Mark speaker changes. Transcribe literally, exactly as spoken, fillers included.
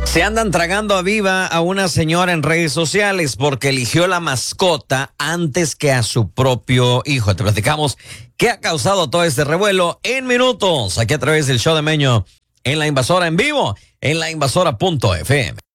Speaker 1: Se andan tragando a viva a una señora en redes sociales porque eligió la mascota antes que a su propio hijo. Te platicamos qué ha causado todo este revuelo en minutos, aquí a través del show de Meño, en La Invasora en vivo, en la invasora punto f m.